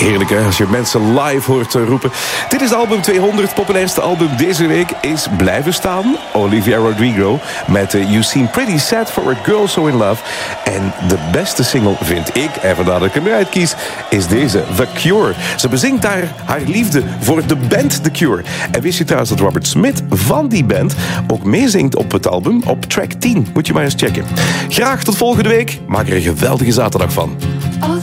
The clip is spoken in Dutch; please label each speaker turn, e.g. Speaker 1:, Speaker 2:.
Speaker 1: Heerlijk hè, als je mensen live hoort roepen. Dit is album 200, populairste album deze week is blijven staan. Olivia Rodrigo met You Seem Pretty Sad for a Girl So In Love. En de beste single vind ik, en vandaar dat ik hem eruit kies, is deze, The Cure. Ze bezingt daar haar liefde voor de band The Cure. En wist je trouwens dat Robert Smith van die band ook meezingt op het album op track 10? Moet je maar eens checken. Graag tot volgende week. Maak er een geweldige zaterdag van.